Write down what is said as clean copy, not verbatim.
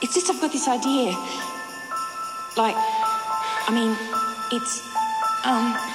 It's just I've got this idea. Like, I mean, it's,